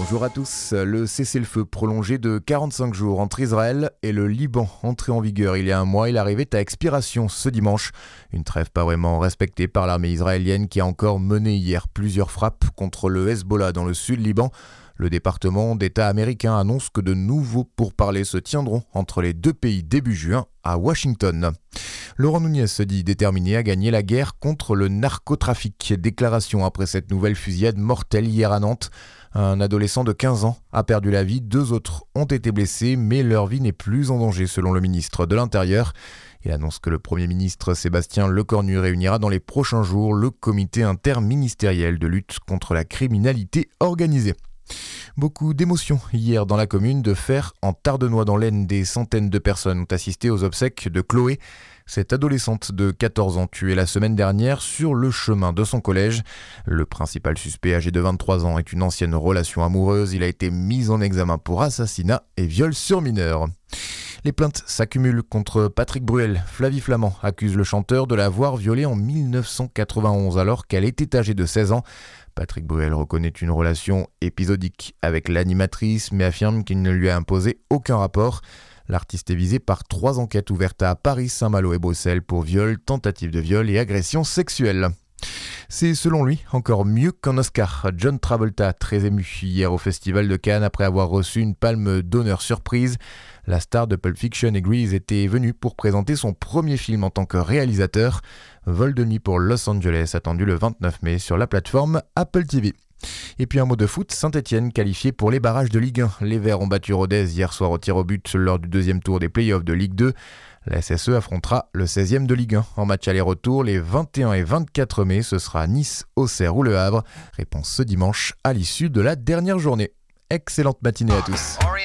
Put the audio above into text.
Bonjour à tous. Le cessez-le-feu prolongé de 45 jours entre Israël et le Liban, entré en vigueur il y a un mois, il arrivait à expiration ce dimanche. Une trêve pas vraiment respectée par l'armée israélienne qui a encore mené hier plusieurs frappes contre le Hezbollah dans le sud Liban. Le département d'État américain annonce que de nouveaux pourparlers se tiendront entre les deux pays début juin à Washington. Laurent Nunez se dit déterminé à gagner la guerre contre le narcotrafic. Déclaration après cette nouvelle fusillade mortelle hier à Nantes. Un adolescent de 15 ans a perdu la vie, 2 autres ont été blessés, mais leur vie n'est plus en danger selon le ministre de l'Intérieur. Il annonce que le Premier ministre Sébastien Lecornu réunira dans les prochains jours le comité interministériel de lutte contre la criminalité organisée. Beaucoup d'émotions hier dans la commune de Fère en Tardenois dans l'Aisne. Des centaines de personnes ont assisté aux obsèques de Chloé, cette adolescente de 14 ans tuée la semaine dernière sur le chemin de son collège. Le principal suspect âgé de 23 ans est une ancienne relation amoureuse. Il a été mis en examen pour assassinat et viol sur mineur. Les plaintes s'accumulent contre Patrick Bruel. Flavie Flament accuse le chanteur de l'avoir violée en 1991 alors qu'elle était âgée de 16 ans. Patrick Bruel reconnaît une relation épisodique avec l'animatrice mais affirme qu'il ne lui a imposé aucun rapport. L'artiste est visé par 3 enquêtes ouvertes à Paris, Saint-Malo et Bruxelles pour viol, tentative de viol et agression sexuelle. C'est selon lui encore mieux qu'un Oscar. John Travolta, très ému hier au Festival de Cannes après avoir reçu une palme d'honneur surprise. La star de Pulp Fiction et Grease était venue pour présenter son premier film en tant que réalisateur. Vol de nuit pour Los Angeles, attendu le 29 mai sur la plateforme Apple TV. Et puis un mot de foot, Saint-Etienne qualifié pour les barrages de Ligue 1. Les Verts ont battu Rodez hier soir au tir au but lors du deuxième tour des playoffs de Ligue 2. La SSE affrontera le 16e de Ligue 1 en match aller-retour les 21 et 24 mai. Ce sera Nice, Auxerre ou Le Havre. Réponse ce dimanche à l'issue de la dernière journée. Excellente matinée à tous.